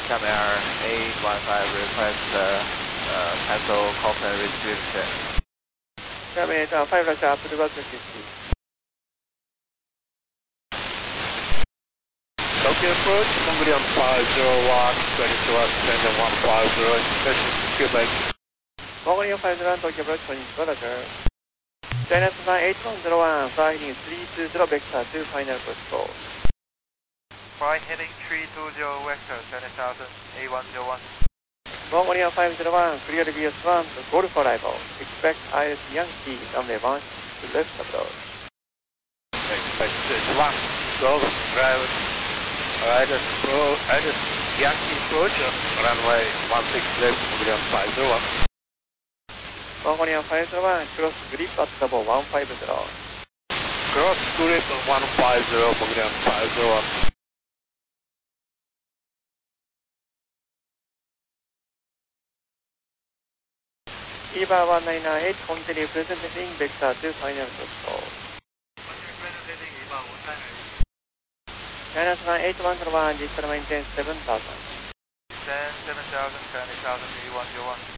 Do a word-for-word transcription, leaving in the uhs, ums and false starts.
Cam Air eight one five request uh, uh, cancel Cockpit retrieve check. Cam Air five Roger, Apple Roger fifty. Tokyo approach, Mongolian five zero one, ready to ascend one five zero, inspection Quebec. Mongolian five zero one, Tokyo approach, Konnichiwa, Roger. China Susan eight one zero one, flying three two zero vector to final protocol. Flight heading three two zero vector, China Southern eight one zero one. Mongolian five zero one, clear V S one to Golf arrival. Expect I S Yankee runway one to left approach. Expect one, Golf drive, right at, right at Yankee approach, runway one six left, Mongolian five zero one. Mongolian five zero one, cross grip at double one five zero. Cross grip one five zero, Mongolian five zero one. EVA one nine nine eight, continue presenting vector to final protocol. China Susan eight one zero one, digital maintain seven thousand. Then seven thousand, China Southern eight one zero one.